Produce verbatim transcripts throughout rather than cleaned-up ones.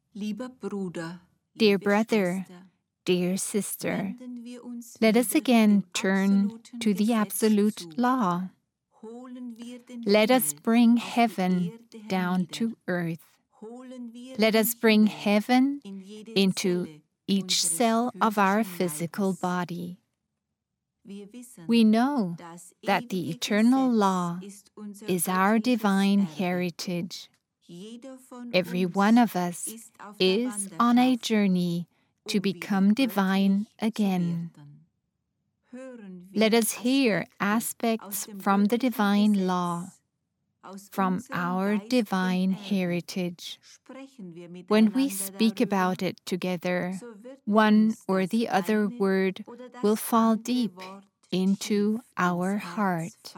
Dear brother, dear sister, let us again turn to the absolute law. Let us bring heaven down to earth. Let us bring heaven into each cell of our physical body. We know that the eternal law is our divine heritage. Every one of us is on a journey to become divine again. Let us hear aspects from the divine law, from our divine heritage. When we speak about it together, one or the other word will fall deep into our heart.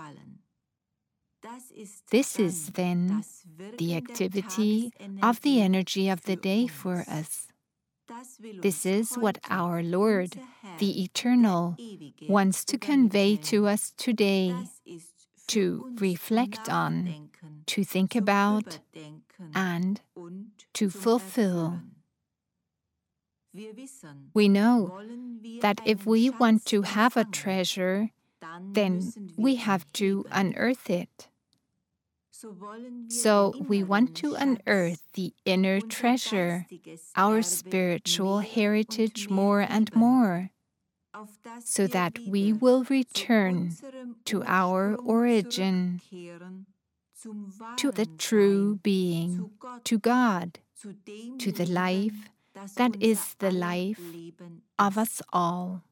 This is then the activity of the energy of the day for us. This is what our Lord, the Eternal, wants to convey to us today, to reflect on, to think about, and to fulfill. We know that if we want to have a treasure, then we have to unearth it. So we want to unearth the inner treasure, our spiritual heritage more and more, so that we will return to our origin, to the true being, to God, to the life that is the life of us all.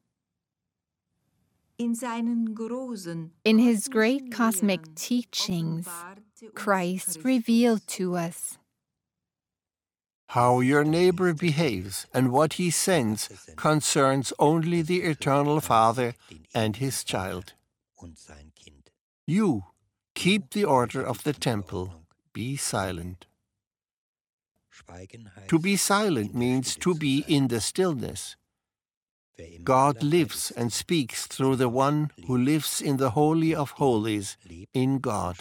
In his great cosmic teachings, Christ revealed to us how your neighbor behaves and what he sends concerns only the Eternal Father and his child. You keep the order of the temple, be silent. To be silent means to be in the stillness. God lives and speaks through the one who lives in the Holy of Holies, in God.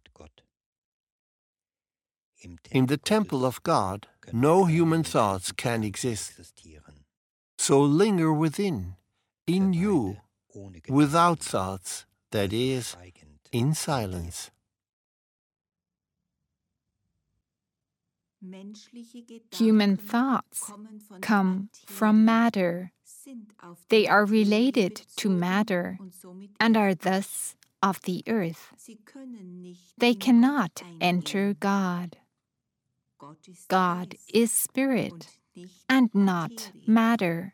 In the temple of God, no human thoughts can exist. So linger within, in you, without thoughts, that is, in silence. Human thoughts come from matter. They are related to matter and are thus of the earth. They cannot enter God. God is spirit and not matter.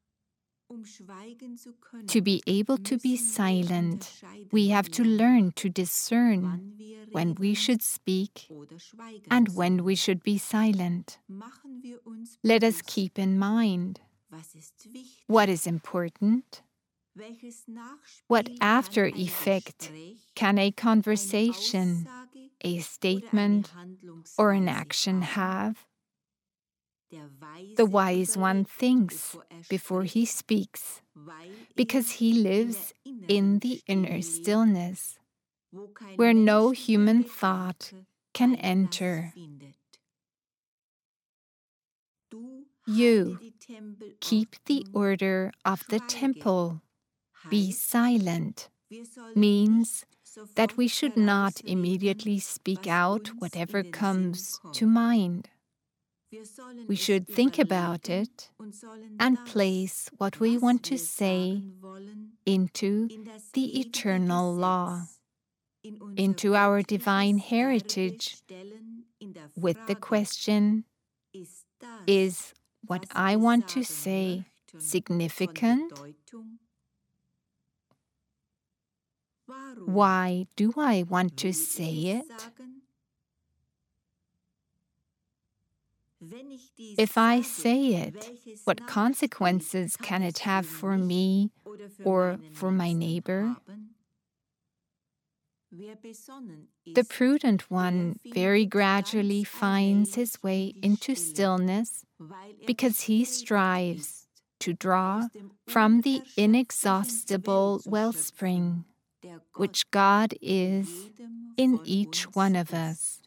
To be able to be silent, we have to learn to discern when we should speak and when we should be silent. Let us keep in mind what is important. What after effect can a conversation, a statement, or an action have? The wise one thinks before he speaks, because he lives in the inner stillness, where no human thought can enter. You keep the order of the temple, be silent, means that we should not immediately speak out whatever comes to mind. We should think about it and place what we want to say into the eternal law, into our divine heritage, with the question, is what I want to say significant? Why do I want to say it? If I say it, what consequences can it have for me or for my neighbor? The prudent one very gradually finds his way into stillness because he strives to draw from the inexhaustible wellspring, which God is in each one of us.